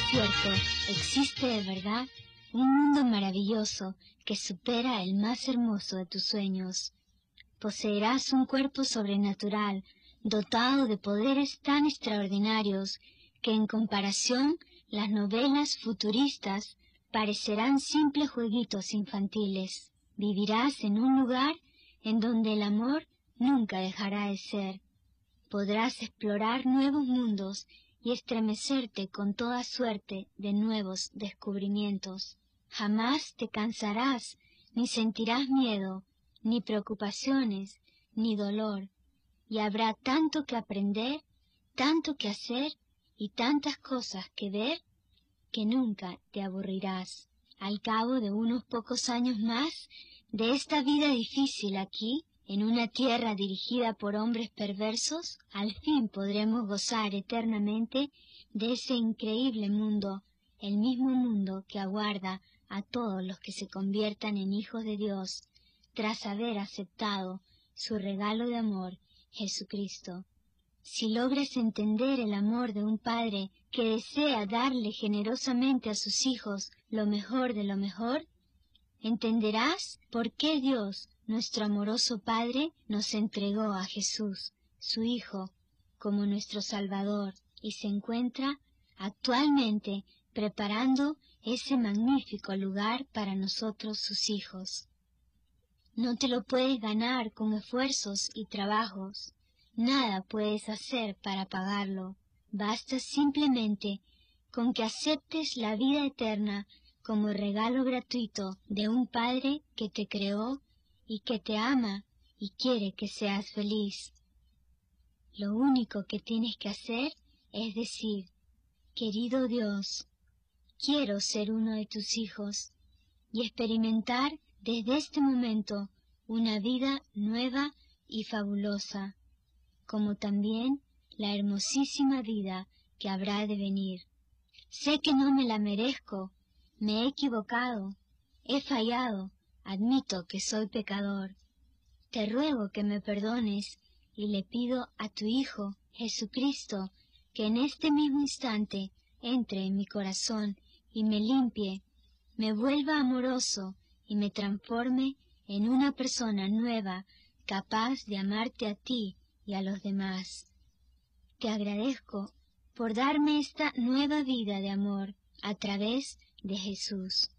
cierto, existe de verdad un mundo maravilloso que supera el más hermoso de tus sueños. Poseerás un cuerpo sobrenatural, dotado de poderes tan extraordinarios que en comparación las novelas futuristas parecerán simples jueguitos infantiles. Vivirás en un lugar en donde el amor nunca dejará de ser. Podrás explorar nuevos mundos y estremecerte con toda suerte de nuevos descubrimientos. Jamás te cansarás, ni sentirás miedo, ni preocupaciones, ni dolor, y habrá tanto que aprender, tanto que hacer y tantas cosas que ver, que nunca te aburrirás. Al cabo de unos pocos años más de esta vida difícil aquí, en una tierra dirigida por hombres perversos, al fin podremos gozar eternamente de ese increíble mundo, el mismo mundo que aguarda a todos los que se conviertan en hijos de Dios, tras haber aceptado su regalo de amor, Jesucristo. Si logras entender el amor de un padre que desea darle generosamente a sus hijos lo mejor de lo mejor, entenderás por qué Dios, nuestro amoroso Padre, nos entregó a Jesús, su Hijo, como nuestro Salvador, y se encuentra actualmente preparando ese magnífico lugar para nosotros sus hijos. No te lo puedes ganar con esfuerzos y trabajos. Nada puedes hacer para pagarlo. Basta simplemente con que aceptes la vida eterna como regalo gratuito de un Padre que te creó y que te ama y quiere que seas feliz. Lo único que tienes que hacer es decir: querido Dios, quiero ser uno de tus hijos, y experimentar desde este momento una vida nueva y fabulosa, como también la hermosísima vida que habrá de venir. Sé que no me la merezco, me he equivocado, he fallado, admito que soy pecador. Te ruego que me perdones y le pido a tu Hijo, Jesucristo, que en este mismo instante entre en mi corazón y me limpie, me vuelva amoroso y me transforme en una persona nueva, capaz de amarte a ti y a los demás. Te agradezco por darme esta nueva vida de amor a través de Jesús.